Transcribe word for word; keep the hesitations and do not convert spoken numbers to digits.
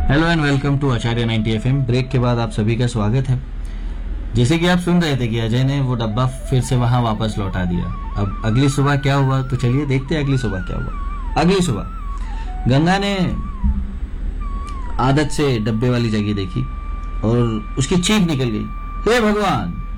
Hello and welcome to Acharya ninety FM. Break के बाद आप सभी का स्वागत है। जैसे कि आप सुन रहे थे कि अजय ने वो डब्बा फिर से वहां वापस लौटा दिया। अब अगली सुबह क्या हुआ, तो चलिए देखते हैं अगली सुबह क्या हुआ। अगली सुबह गंगा ने आदत से डब्बे वाली जगह देखी और उसकी चीख निकल गई, हे भगवान